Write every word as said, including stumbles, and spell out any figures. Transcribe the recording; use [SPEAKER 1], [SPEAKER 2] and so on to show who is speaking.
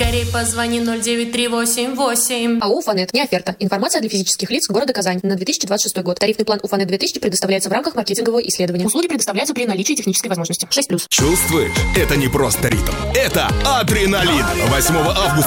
[SPEAKER 1] Скорей позвони ноль девять три восемь восемь.
[SPEAKER 2] АО «Уфанет». Не оферта. Информация для физических лиц города Казань на две тысячи двадцать шестой год. Тарифный план «Уфанет две тысячи» предоставляется в рамках маркетингового исследования. Услуги предоставляются при наличии технической возможности. шесть плюс.
[SPEAKER 3] Чувствуешь? Это не просто ритм. Это адреналин. восьмого августа